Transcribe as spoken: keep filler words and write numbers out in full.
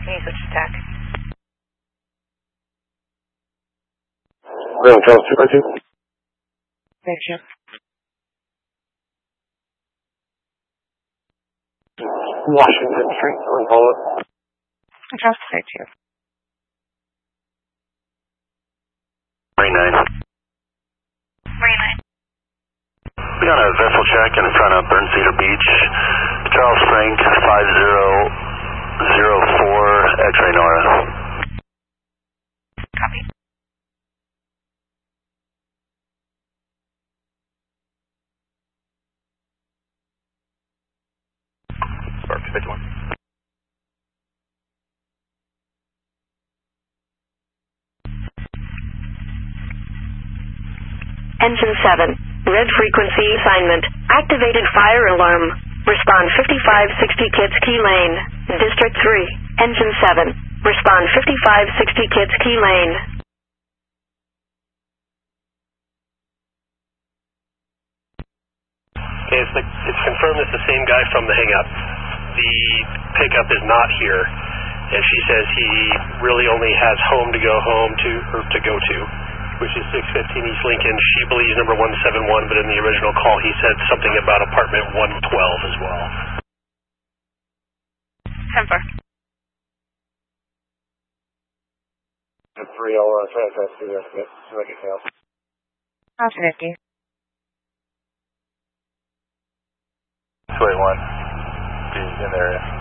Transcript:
Can you switch to tack? Ground Charles two by two. Thank you. Washington Street, on follow up. Charles two by two. Marine nine. Marine nine. We got a vessel check in front of Burn Cedar Beach. Charles Frank five zero zero four X-ray Nora. Copy. Spark fifty-one. Engine seven, red frequency assignment, activated fire alarm, respond fifty-five sixty Kids Key Lane, District three, Engine seven, respond fifty-five sixty Kids Key Lane. Okay, it's, the, it's confirmed it's the same guy from the hangout. The pickup is not here, and she says he really only has home to go home to, or to go to, which is six fifteen East Lincoln. She believes number one seven one, but in the original call he said something about apartment one twelve as well. ten four. three, I'll uh, try to pass through there to make it count. House fifty. two eight one. Be in the area.